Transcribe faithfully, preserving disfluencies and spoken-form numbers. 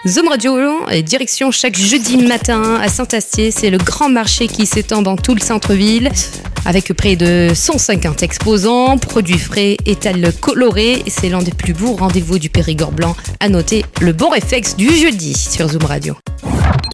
Zoom Radio est direction chaque jeudi matin à Saint-Astier. C'est le grand marché qui s'étend dans tout le centre-ville avec près de cent cinquante exposants, produits frais, étals colorés. C'est l'un des plus beaux rendez-vous du Périgord blanc. À noter le bon réflexe du jeudi sur Zoom Radio.